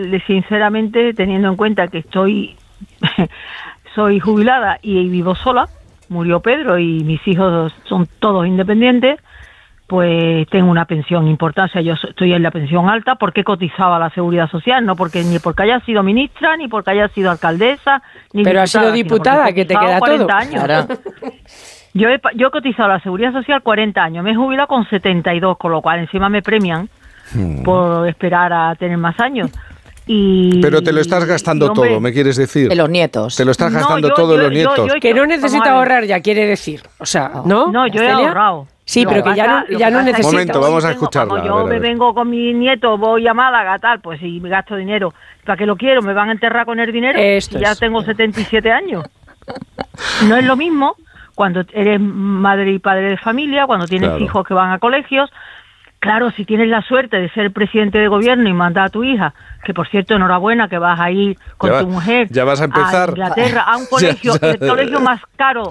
sinceramente, teniendo en cuenta que soy jubilada y vivo sola, murió Pedro y mis hijos son todos independientes, pues tengo una pensión importante. O sea, yo estoy en la pensión alta porque cotizaba a la Seguridad Social, no porque ni porque haya sido ministra, ni porque haya sido alcaldesa, ni pero diputada, ha sido diputada, que te queda 40 todo. años. Claro. Yo he cotizado a la Seguridad Social 40 años, me he jubilado con 72, con lo cual encima me premian por esperar a tener más años. Pero te lo estás gastando todo, ¿me quieres decir? De los nietos. Te lo estás gastando todo en los nietos. Que no necesita ahorrar ya, quiere decir. O sea, ¿no? No, yo he ¿Celia? ahorrado. Sí, pero que ya no necesita. Un momento, vamos a escucharla. Cuando yo me vengo con mi nieto, voy a Málaga, tal, pues si me gasto dinero, ¿para qué lo quiero? ¿Me van a enterrar con el dinero? Esto ya es. tengo 77 años. No es lo mismo cuando eres madre y padre de familia, cuando tienes hijos que van a colegios. Claro, si tienes la suerte de ser presidente de gobierno y mandar a tu hija, que por cierto, enhorabuena, que vas a ir con tu mujer ya vas a empezar a Inglaterra, a un colegio, el colegio más caro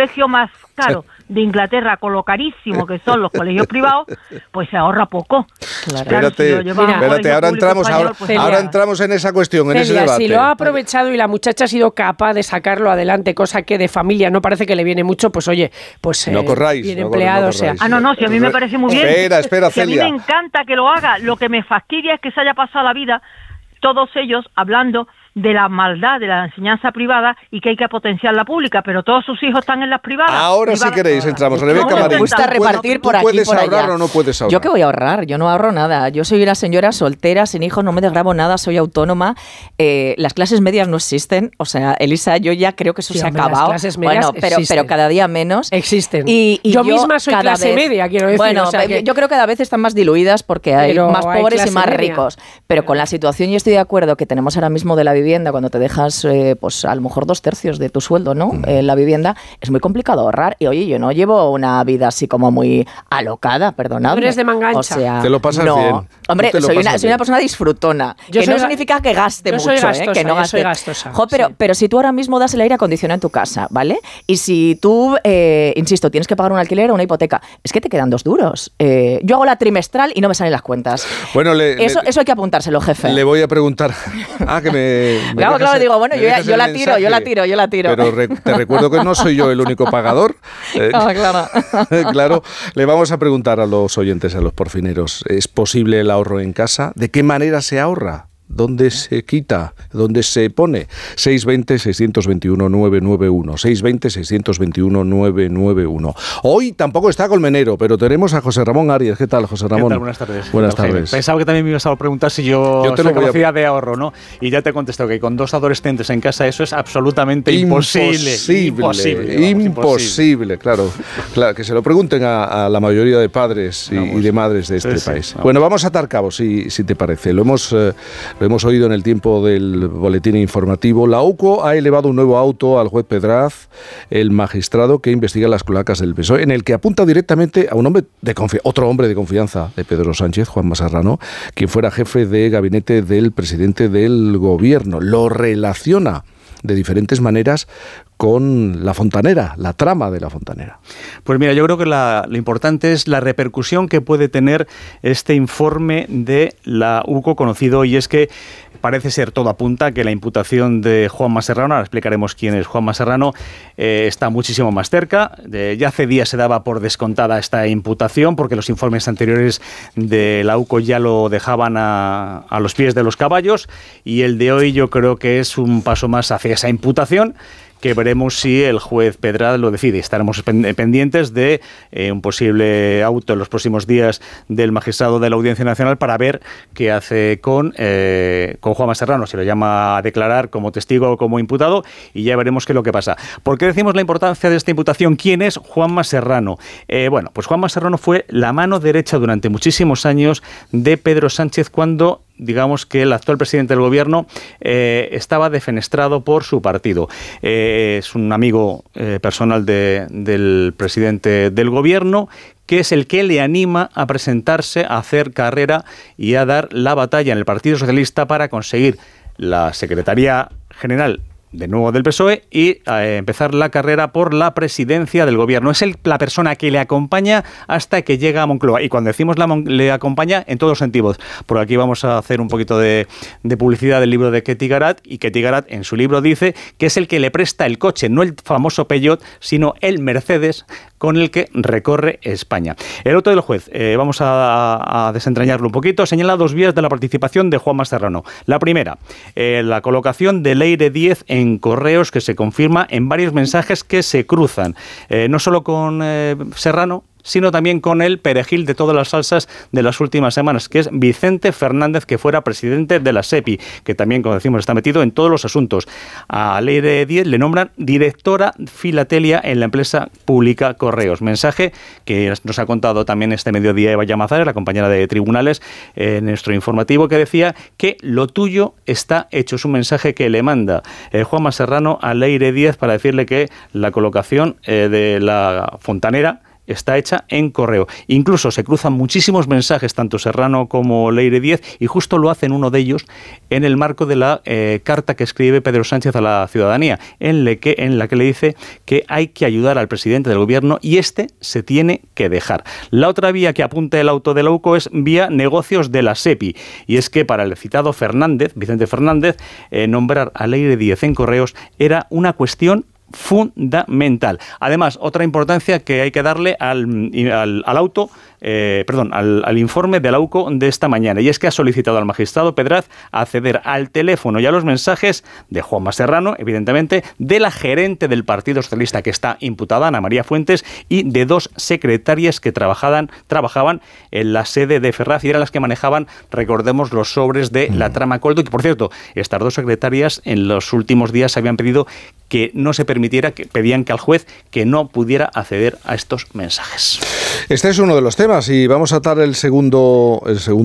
de Inglaterra, con lo carísimo que son los colegios privados, pues se ahorra poco. Claro. Espérate, ahora entramos en esa cuestión, en ese Celia, debate. si lo ha aprovechado y la muchacha ha sido capaz de sacarlo adelante, cosa que de familia no parece que le viene mucho, pues oye, pues no corráis, bien empleado, no o sea. No, si a mí me parece muy bien. Espera, si Celia. a mí me encanta que lo haga, lo que me fastidia es que se haya pasado la vida todos ellos hablando de la maldad de la enseñanza privada y que hay que potenciar la pública, pero todos sus hijos están en las privadas. Ahora si queréis entramos. Rebeca Marín, me gusta repartir por aquí ¿puedes por ahorrar allá? o no puedes ahorrar? ¿Yo qué voy a ahorrar? Yo no ahorro nada. Yo soy una señora soltera, sin hijos, no me desgravo nada, soy autónoma. Las clases medias no existen. O sea, Elisa, yo ya creo que eso se ha acabado. Las clases medias pero cada día menos. Existen. Y yo misma soy clase media, quiero decir. Bueno, o sea que... yo creo que cada vez están más diluidas porque hay más pobres y más ricos. Pero con la situación, yo estoy de acuerdo que tenemos ahora mismo de la vivienda, cuando te dejas pues a lo mejor 2/3 de tu sueldo, ¿no? La vivienda, es muy complicado ahorrar. Y oye, yo no llevo una vida así como muy alocada, perdonadme. Tú eres de mangancha. O sea, te lo pasas bien. Hombre, soy una persona disfrutona. Que no significa que gaste mucho, que no gaste. Soy gastosa. Pero si tú ahora mismo das el aire acondicionado en tu casa, ¿vale? Y si tú, insisto, tienes que pagar un alquiler o una hipoteca, es que te quedan 2 duros. Yo hago la trimestral y no me salen las cuentas. Bueno, eso hay que apuntárselo, jefe. Le voy a preguntar. Que me claro, digo, bueno, yo la tiro. Pero te recuerdo que no soy yo el único pagador. Claro. Claro, le vamos a preguntar a los oyentes, a los porfineros, ¿es posible el ahorro en casa? ¿De qué manera se ahorra? ¿Dónde se quita? ¿Dónde se pone? 620-621-991. 620-621-991. Hoy tampoco está Colmenero, pero tenemos a José Ramón Arias. ¿Qué tal, José Ramón? ¿Qué tal? Buenas tardes. Buenas tardes. Pensaba que también me ibas a preguntar si yo soy capacidad de ahorro, ¿no? Y ya te he contestado que con 2 adolescentes en casa eso es absolutamente imposible. Imposible, claro. Que se lo pregunten a la mayoría de padres y de madres de este país. Bueno, vamos a atar cabos, si te parece. Lo hemos oído en el tiempo del boletín informativo. La UCO ha elevado un nuevo auto al juez Pedraz, el magistrado que investiga las cloacas del PSOE, en el que apunta directamente a un hombre otro hombre de confianza de Pedro Sánchez, Juanma Serrano, quien fuera jefe de gabinete del presidente del gobierno. Lo relaciona de diferentes maneras con La Fontanera, la trama de La Fontanera. Pues mira, yo creo que lo importante es la repercusión que puede tener este informe de la UCO conocido, y es que parece ser, todo apunta que la imputación de Juanma Serrano, ahora explicaremos quién es Juanma Serrano, está muchísimo más cerca. Ya hace días se daba por descontada esta imputación porque los informes anteriores de la UCO ya lo dejaban a los pies de los caballos, y el de hoy yo creo que es un paso más hacia esa imputación, que veremos si el juez Pedraz lo decide. Estaremos pendientes de un posible auto en los próximos días del magistrado de la Audiencia Nacional para ver qué hace con Juanma Serrano, si lo llama a declarar como testigo o como imputado, y ya veremos qué es lo que pasa. ¿Por qué decimos la importancia de esta imputación? ¿Quién es Juanma Serrano? Bueno, pues Juanma Serrano fue la mano derecha durante muchísimos años de Pedro Sánchez cuando, digamos, que el actual presidente del gobierno estaba defenestrado por su partido. Es un amigo personal del presidente del gobierno, que es el que le anima a presentarse, a hacer carrera y a dar la batalla en el Partido Socialista para conseguir la Secretaría General de nuevo del PSOE, y empezar la carrera por la presidencia del gobierno. Es la persona que le acompaña hasta que llega a Moncloa. Y cuando decimos le acompaña, en todos los sentidos. Por aquí vamos a hacer un poquito de publicidad del libro de Ketty Garat, y Ketty Garat en su libro dice que es el que le presta el coche, no el famoso Peugeot, sino el Mercedes con el que recorre España. El auto del juez, vamos a desentrañarlo un poquito, señala 2 vías de la participación de Juanma Serrano. La primera, la colocación de Leire 10 en correos, que se confirma en varios mensajes que se cruzan, no solo con Serrano, sino también con el perejil de todas las salsas de las últimas semanas, que es Vicente Fernández, que fuera presidente de la SEPI, que también, como decimos, está metido en todos los asuntos. A Leire 10 le nombran directora filatelia en la empresa pública Correos. Mensaje que nos ha contado también este mediodía Eva Llamazares, la compañera de Tribunales, en nuestro informativo, que decía que lo tuyo está hecho. Es un mensaje que le manda Juanma Serrano a Leire 10 para decirle que la colocación de la fontanera está hecha en correo. Incluso se cruzan muchísimos mensajes, tanto Serrano como Leire 10, y justo lo hacen uno de ellos en el marco de la carta que escribe Pedro Sánchez a la ciudadanía, en la que le dice que hay que ayudar al presidente del gobierno y se tiene que dejar. La otra vía que apunta el auto de la UCO es vía negocios de la SEPI, y es que para el citado Vicente Fernández, nombrar a Leire 10 en correos era una cuestión fundamental. Además, otra importancia que hay que darle al informe de la UCO de esta mañana, y es que ha solicitado al magistrado Pedraz acceder al teléfono y a los mensajes de Juanma Serrano, evidentemente, de la gerente del Partido Socialista que está imputada, Ana María Fuentes, y de 2 secretarias que trabajaban en la sede de Ferraz y eran las que manejaban, recordemos, los sobres de la trama Coldo, que por cierto, estas 2 secretarias en los últimos días habían pedido que no se permitiera, que pedían que al juez que no pudiera acceder a estos mensajes. Este es uno de los temas, y vamos a atar el segundo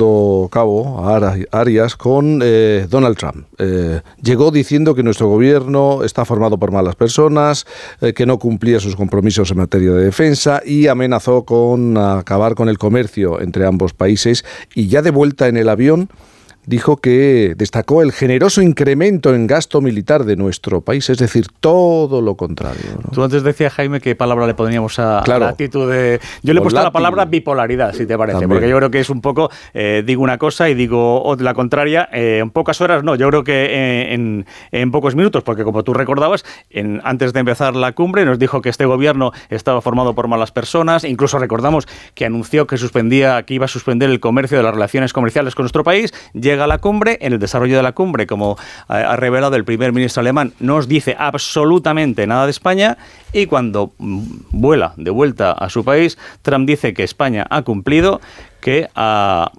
cabo, Arias, con Donald Trump. Llegó diciendo que nuestro gobierno está formado por malas personas, que no cumplía sus compromisos en materia de defensa, y amenazó con acabar con el comercio entre ambos países, y ya de vuelta en el avión dijo que destacó el generoso incremento en gasto militar de nuestro país, es decir, todo lo contrario, ¿no? Tú antes decías, Jaime, qué palabra le poníamos a la actitud de... Yo le he puesto la palabra bipolaridad, si te parece, también. Porque yo creo que es un poco, digo una cosa y digo la contraria, en pocas horas no, yo creo que en pocos minutos, porque como tú recordabas, antes de empezar la cumbre nos dijo que este gobierno estaba formado por malas personas, incluso recordamos que anunció que iba a suspender el comercio de las relaciones comerciales con nuestro país. Llega a la cumbre, en el desarrollo de la cumbre, como ha revelado el primer ministro alemán, no os dice absolutamente nada de España, y cuando vuela de vuelta a su país, Trump dice que España ha cumplido, que ha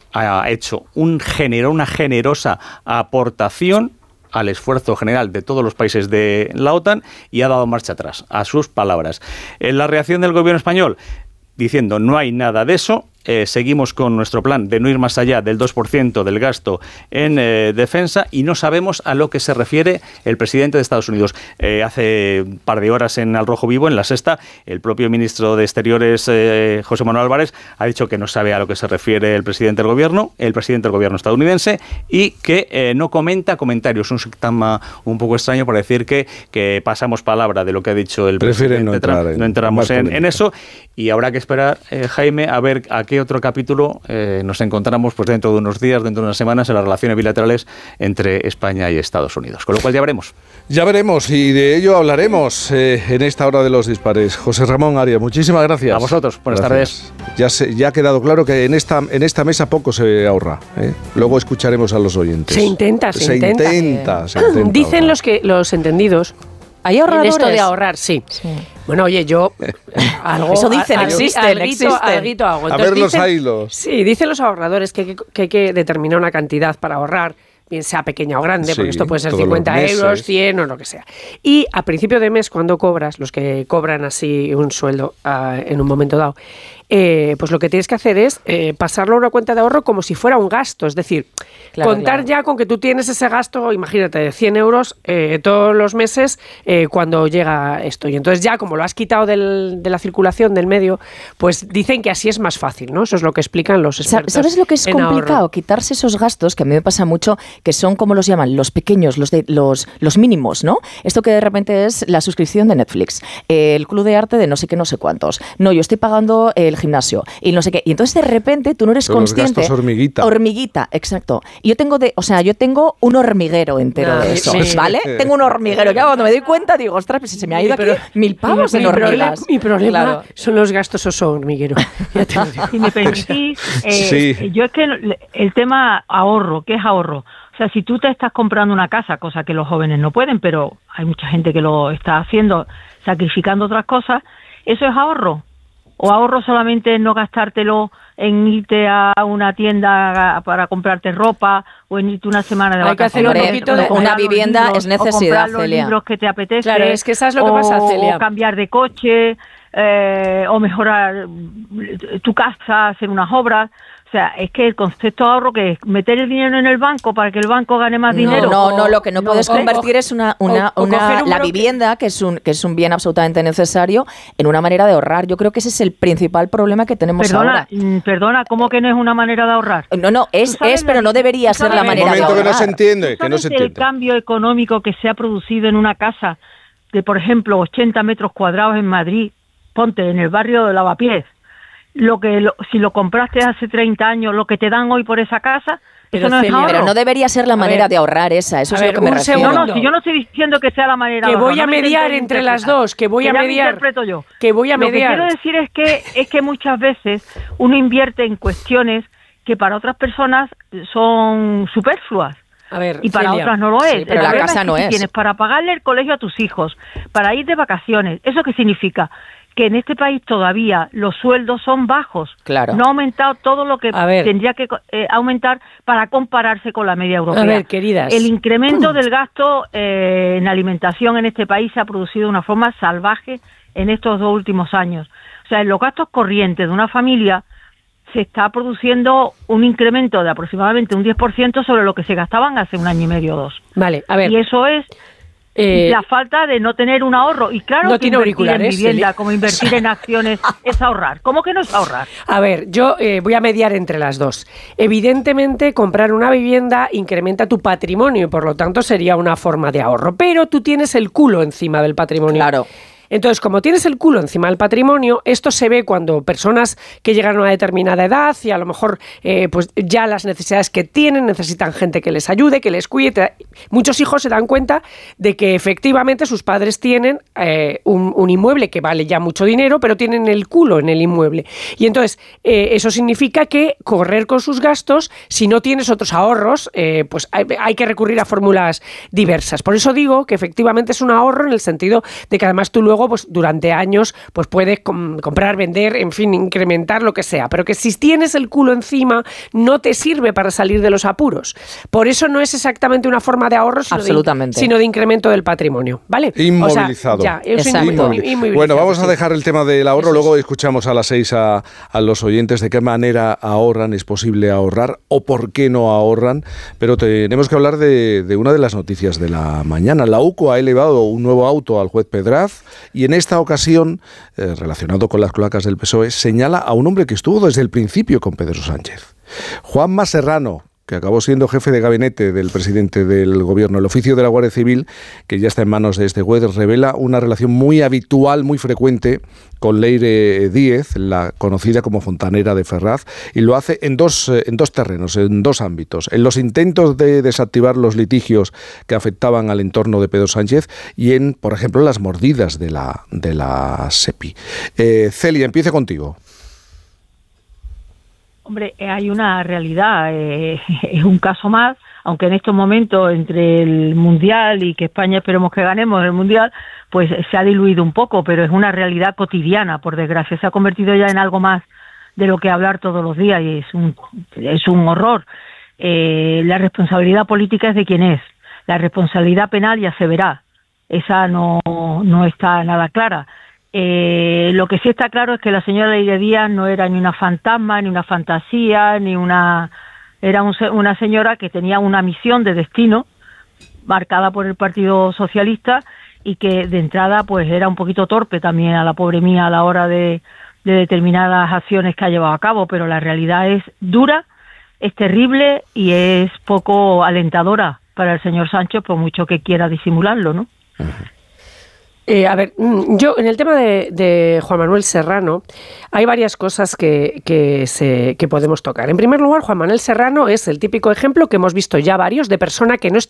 hecho una generosa aportación al esfuerzo general de todos los países de la OTAN, y ha dado marcha atrás, a sus palabras. En la reacción del gobierno español, diciendo no hay nada de eso, seguimos con nuestro plan de no ir más allá del 2% del gasto en defensa, y no sabemos a lo que se refiere el presidente de Estados Unidos. Hace un par de horas en Al Rojo Vivo, en La Sexta, el propio ministro de Exteriores, José Manuel Álvarez, ha dicho que no sabe a lo que se refiere el presidente del gobierno estadounidense, y que no comenta comentarios. Un sistema un poco extraño para decir que pasamos palabra de lo que ha dicho el presidente Trump. No entramos en eso, y habrá que esperar, Jaime, a ver a qué otro capítulo nos encontramos pues dentro de unos días, dentro de unas semanas, en las relaciones bilaterales entre España y Estados Unidos. Con lo cual ya veremos. Ya veremos, y de ello hablaremos en esta hora de los dispares. José Ramón Arias, muchísimas gracias. A vosotros, buenas tardes. Ya ha quedado claro que en esta mesa poco se ahorra, ¿eh? Luego escucharemos a los oyentes. Se intenta. Dicen los entendidos. ¿Hay ahorradores? Esto de ahorrar, sí. Bueno, oye, yo... Eso dicen, existen. Alguito hago. Entonces, a ver los hilos. Sí, dicen los ahorradores que hay que determinar una cantidad para ahorrar, bien sea pequeña o grande, porque esto puede ser 50 euros, 100 o lo que sea. Y a principio de mes, cuando cobras, los que cobran así un sueldo en un momento dado, pues lo que tienes que hacer es pasarlo a una cuenta de ahorro como si fuera un gasto. Es decir, contar ya con que tú tienes ese gasto, imagínate, de 100 euros todos los meses cuando llega esto. Y entonces ya, como lo has quitado de la circulación del medio, pues dicen que así es más fácil, ¿no? Eso es lo que explican los expertos. ¿Sabes lo que es complicado? Ahorro. Quitarse esos gastos, que a mí me pasa mucho, que son, ¿cómo los llaman? Los pequeños, los mínimos, ¿no? Esto que de repente es la suscripción de Netflix, el club de arte de no sé qué, no sé cuántos. No, yo estoy pagando el gimnasio y no sé qué. Y entonces de repente tú no eres consciente. Los gastos hormiguita. Hormiguita, exacto. Y yo tengo un hormiguero entero de eso, ¿vale? Tengo un hormiguero. Ya cuando me doy cuenta digo, ostras, pues se me ha ido aquí 1000 pavos en hormigas. Mi problema son los gastos oso hormiguero. Ya te lo digo. Si me permitís, yo es que el tema ahorro, ¿qué es ahorro? O sea, si tú te estás comprando una casa, cosa que los jóvenes no pueden, pero hay mucha gente que lo está haciendo, sacrificando otras cosas, ¿eso es ahorro? ¿O ahorro solamente no gastártelo en irte a una tienda para comprarte ropa o en irte una semana de vacaciones? Una vivienda es necesidad, o comprar los libros que te apetece. Claro, es que sabes lo que pasa, Celia. O cambiar de coche, o mejorar tu casa, hacer unas obras. O sea, es que el concepto de ahorro, que es meter el dinero en el banco para que el banco gane más dinero. No, lo que no puedes convertir es la vivienda, que es un bien absolutamente necesario, en una manera de ahorrar. Yo creo que ese es el principal problema que tenemos ahora. Perdona, ¿cómo que no es una manera de ahorrar? No, es pero no debería ser la manera de ahorrar. Que no se entiende, que no se entiende. El cambio económico que se ha producido en una casa de, por ejemplo, 80 metros cuadrados en Madrid, ponte, en el barrio de Lavapiés, si lo compraste hace 30 años, lo que te dan hoy por esa casa, pero, eso no es ahorro. Pero no debería ser la manera de ahorrar esa, eso es lo que me refiero. No, si yo no estoy diciendo que sea la manera de ahorrar. Que voy a mediar entre las dos, que voy a mediar. Interpreto yo. Que voy a mediar. Lo que quiero decir es que muchas veces uno invierte en cuestiones que para otras personas son superfluas. Y para Celia, otras no lo es. Sí, pero la casa no es. Tienes para pagarle el colegio a tus hijos, para ir de vacaciones. ¿Eso qué significa? Que en este país todavía los sueldos son bajos. Claro. No ha aumentado todo lo que tendría que aumentar para compararse con la media europea. A ver, queridas. El incremento del gasto en alimentación en este país se ha producido de una forma salvaje en estos 2 últimos años. O sea, en los gastos corrientes de una familia se está produciendo un incremento de aproximadamente un 10% sobre lo que se gastaban hace 1 año y medio o 2. Vale, a ver. Y eso es la falta de no tener un ahorro. Y claro, no que tiene invertir en vivienda, Celia, como invertir en acciones, es ahorrar. ¿Cómo que no es ahorrar? A ver, yo voy a mediar entre las dos. Evidentemente, comprar una vivienda incrementa tu patrimonio y por lo tanto sería una forma de ahorro. Pero tú tienes el culo encima del patrimonio. Claro. Entonces, como tienes el culo encima del patrimonio, esto se ve cuando personas que llegan a una determinada edad y a lo mejor pues ya las necesidades que tienen, necesitan gente que les ayude, que les cuide. Muchos hijos se dan cuenta de que efectivamente sus padres tienen un inmueble que vale ya mucho dinero, pero tienen el culo en el inmueble. Y entonces, eso significa que correr con sus gastos, si no tienes otros ahorros, pues hay que recurrir a fórmulas diversas. Por eso digo que efectivamente es un ahorro en el sentido de que además tú luego pues durante años pues puedes comprar, vender, en fin, incrementar lo que sea, pero que si tienes el culo encima no te sirve para salir de los apuros. Por eso no es exactamente una forma de ahorro, sino de incremento del patrimonio, ¿vale? Inmovilizado. O sea, inmovilizado. Bueno, vamos a dejar el tema del ahorro, luego escuchamos a las 6 a los oyentes de qué manera ahorran, es posible ahorrar o por qué no ahorran, pero tenemos que hablar de una de las noticias de la mañana. La UCO ha elevado un nuevo auto al juez Pedraz y en esta ocasión, relacionado con las cloacas del PSOE, señala a un hombre que estuvo desde el principio con Pedro Sánchez. Juanma Serrano, que acabó siendo jefe de gabinete del presidente del gobierno. El oficio de la Guardia Civil, que ya está en manos de este juez, revela una relación muy habitual, muy frecuente con Leire Díez, la conocida como fontanera de Ferraz, y lo hace en dos terrenos, en 2 ámbitos. En los intentos de desactivar los litigios que afectaban al entorno de Pedro Sánchez y en, por ejemplo, las mordidas de la SEPI. Celia, empiece contigo. Hombre, hay una realidad, es un caso más, aunque en estos momentos entre el Mundial y que España esperemos que ganemos el Mundial, pues se ha diluido un poco, pero es una realidad cotidiana, por desgracia, se ha convertido ya en algo más de lo que hablar todos los días y es un horror. La responsabilidad política es de quien es, la responsabilidad penal ya se verá, esa no está nada clara. Lo que sí está claro es que la señora Leire Díaz no era ni una fantasma, ni una fantasía, era una señora que tenía una misión de destino marcada por el Partido Socialista y que de entrada pues era un poquito torpe también a la pobre mía a la hora de determinadas acciones que ha llevado a cabo, pero la realidad es dura. es terrible y es poco alentadora para el señor Sánchez, por mucho que quiera disimularlo, ¿no? A ver, yo en el tema de Juan Manuel Serrano hay varias cosas que podemos tocar. En primer lugar, Juan Manuel Serrano es el típico ejemplo que hemos visto ya varios de persona que no está